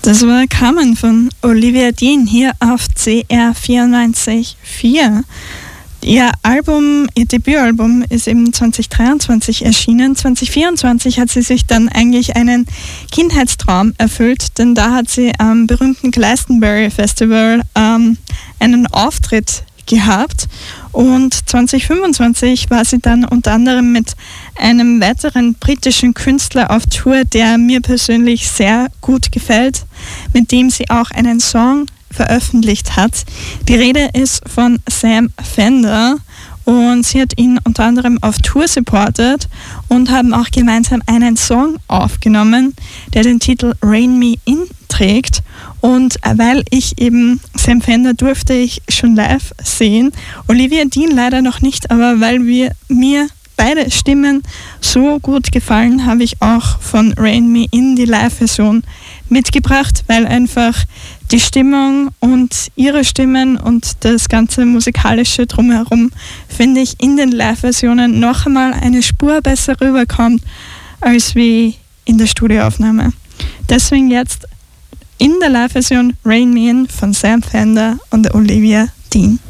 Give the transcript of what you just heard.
Das war Carmen von Olivia Dean hier auf CR 94.4. Ihr Debütalbum ist eben 2023 erschienen. 2024 hat sie sich dann eigentlich einen Kindheitstraum erfüllt, denn da hat sie am berühmten Glastonbury Festival einen Auftritt gehabt. Und 2025 war sie dann unter anderem mit einem weiteren britischen Künstler auf Tour, der mir persönlich sehr gut gefällt, mit dem sie auch einen Song veröffentlicht hat. Die Rede ist von Sam Fender und sie hat ihn unter anderem auf Tour supportet und haben auch gemeinsam einen Song aufgenommen, der den Titel Rain Me In trägt. Und weil ich eben Sam Fender durfte ich schon live sehen, Olivia Dean leider noch nicht, aber weil mir beide Stimmen so gut gefallen, habe ich auch von Rain Me In die Live-Version mitgebracht, weil einfach die Stimmung und ihre Stimmen und das ganze musikalische Drumherum, finde ich, in den Live-Versionen noch einmal eine Spur besser rüberkommt, als wie in der Studioaufnahme. Deswegen jetzt in der Live-Version Rain Me In von Sam Fender und Olivia Dean.